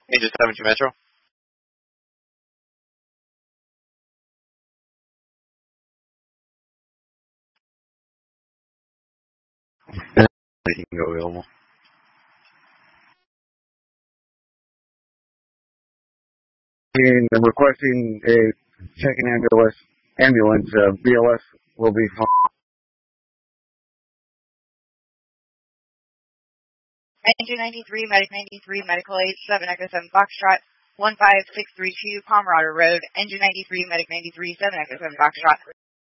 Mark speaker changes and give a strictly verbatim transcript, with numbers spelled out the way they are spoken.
Speaker 1: Angel seven two Metro. They can go available.
Speaker 2: And requesting a second ambulance, ambulance uh, B L S will be fine.
Speaker 3: Engine ninety-three, Medic ninety-three, Medical Aid seven Echo seven Foxtrot, one five six three two Pomerado Road. Engine ninety-three, Medic ninety-three, seven Echo seven Foxtrot.